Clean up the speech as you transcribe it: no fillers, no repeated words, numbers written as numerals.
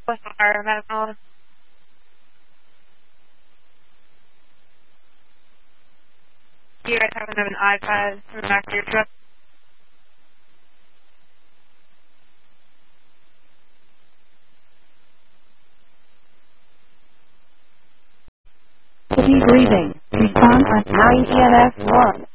with our medical. Do you guys happen to have an iPad in the back of your truck? Debriefing. Respond at 9 ENF 1.